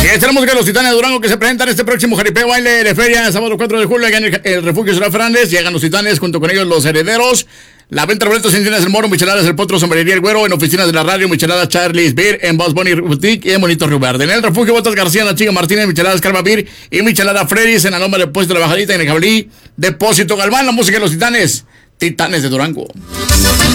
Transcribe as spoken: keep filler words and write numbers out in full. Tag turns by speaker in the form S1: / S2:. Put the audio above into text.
S1: esta es la música de los Titanes de Durango que se presentan este próximo jaripeo baile de feria, sábado cuatro de julio, allá en el, el Refugio Ciudad Fernández. Llegan los Titanes, junto con ellos los Herederos. La venta de boletos en tiendas El Moro, Micheladas El Potro, Sombrería El Güero, en oficinas de la radio, Micheladas Charlie's Beer, en Boss Bunny Boutique y en Bonito Río Verde. En el Refugio Botas García, La Chica Martínez, Micheladas Calma Beer y Michelada Freddy's, en la Loma de Depósito de la Bajadita, en el Jabalí, Depósito Galván. La música de los Titanes, Titanes de Durango.